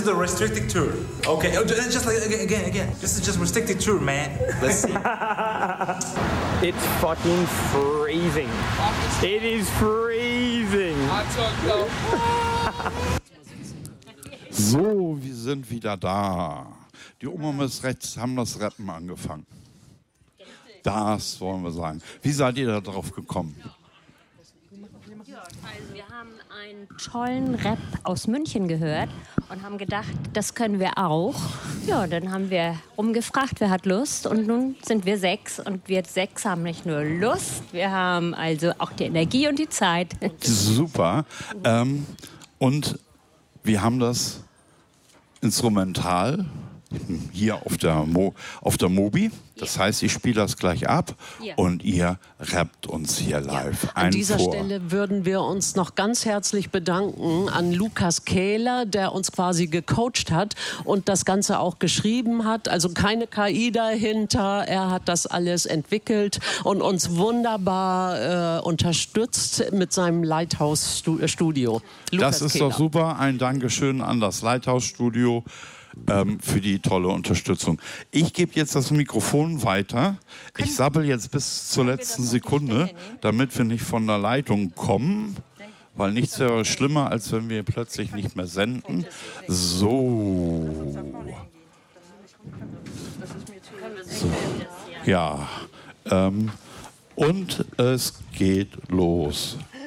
is the restricted tour. Okay, just like again. This is just restricted tour, man. Let's see. It's fucking freezing. It is freezing. So, wir sind wieder da. Die Omas rechts haben das Rappen angefangen. Das wollen wir sagen. Wie seid ihr da drauf gekommen? Also wir haben einen tollen Rap aus München gehört und haben gedacht, das können wir auch. Ja, dann haben wir rumgefragt, wer hat Lust, und nun sind wir 6 und wir 6 haben nicht nur Lust, wir haben also auch die Energie und die Zeit. Super. Und wir haben das instrumental hier auf der Mobi. Das heißt, ich spiele das gleich ab und ihr rappt uns hier live ein. An dieser Stelle würden wir uns noch ganz herzlich bedanken an Lukas Kähler, der uns quasi gecoacht hat und das Ganze auch geschrieben hat. Also keine KI dahinter. Er hat das alles entwickelt und uns wunderbar unterstützt mit seinem Lighthouse-Studio. Das ist Kähler. doch super. Ein Dankeschön an das Lighthouse-Studio für die tolle Unterstützung. Ich gebe jetzt das Mikrofon weiter. Ich sabbel jetzt bis zur letzten Sekunde, damit wir nicht von der Leitung kommen, weil nichts wäre schlimmer, als wenn wir plötzlich nicht mehr senden. So. Ja. Und es geht los.